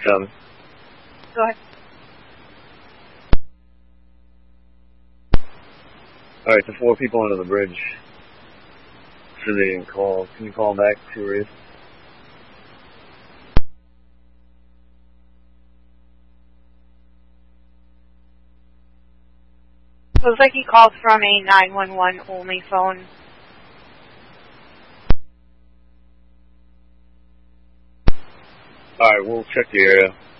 7. Go ahead. Alright, the 4 people under the bridge. So they didn't call. Can you call them back, see where he is? Looks like he called from a 911 only phone. Alright, we'll check the area.